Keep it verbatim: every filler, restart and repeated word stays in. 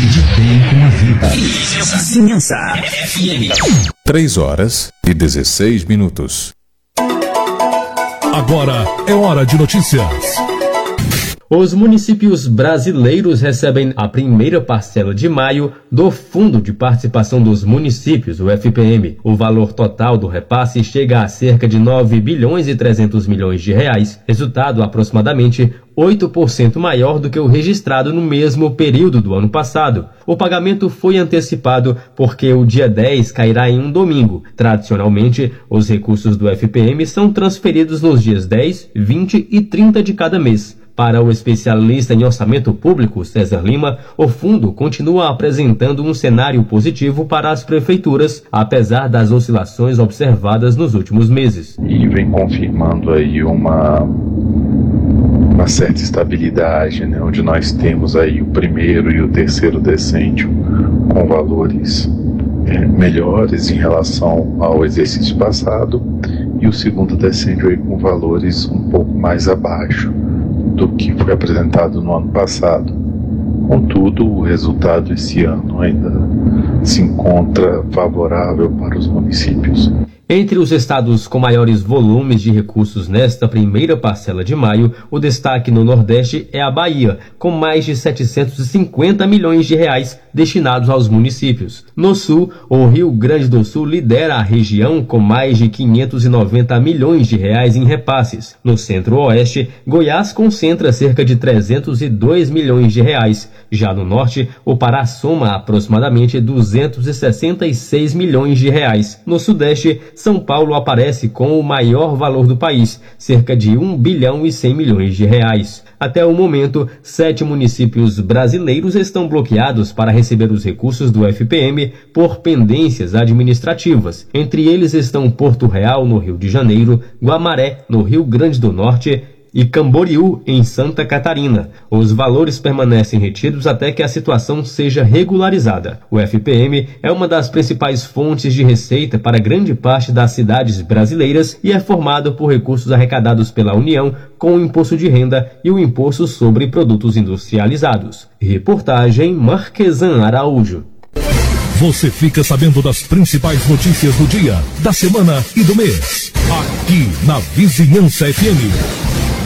De bem com a vida. Vizinhança F M. Três horas e dezesseis minutos. Agora é hora de notícias. Os municípios brasileiros recebem a primeira parcela de maio do Fundo de Participação dos Municípios, o F P M. O valor total do repasse chega a cerca de nove bilhões e trezentos milhões de reais, resultado aproximadamente oito por cento maior do que o registrado no mesmo período do ano passado. O pagamento foi antecipado porque o dia dez cairá em um domingo. Tradicionalmente, os recursos do F P M são transferidos nos dias dez, vinte e trinta de cada mês. Para o especialista em orçamento público, César Lima, o fundo continua apresentando um cenário positivo para as prefeituras, apesar das oscilações observadas nos últimos meses. E vem confirmando aí uma, uma certa estabilidade, né, onde nós temos aí o primeiro e o terceiro decênio com valores é, melhores em relação ao exercício passado e o segundo decênio aí com valores um pouco mais abaixo do que foi apresentado no ano passado. Contudo, o resultado esse ano ainda se encontra favorável para os municípios. Entre os estados com maiores volumes de recursos nesta primeira parcela de maio, o destaque no Nordeste é a Bahia, com mais de setecentos e cinquenta milhões de reais destinados aos municípios. No Sul, o Rio Grande do Sul lidera a região com mais de quinhentos e noventa milhões de reais em repasses. No Centro-Oeste, Goiás concentra cerca de trezentos e dois milhões de reais. Já no Norte, o Pará soma aproximadamente duzentos e sessenta e seis milhões de reais. No Sudeste, São Paulo aparece com o maior valor do país, cerca de um bilhão e cem milhões de reais. Até o momento, sete municípios brasileiros estão bloqueados para receber os recursos do F P M por pendências administrativas. Entre eles estão Porto Real, no Rio de Janeiro, Guamaré, no Rio Grande do Norte, e Camboriú, em Santa Catarina. Os valores permanecem retidos até que a situação seja regularizada. O F P M é uma das principais fontes de receita para grande parte das cidades brasileiras e é formado por recursos arrecadados pela União com o Imposto de Renda e o Imposto sobre Produtos Industrializados. Reportagem Marquesan Araújo. Você fica sabendo das principais notícias do dia, da semana e do mês. Aqui na Vizinhança F M.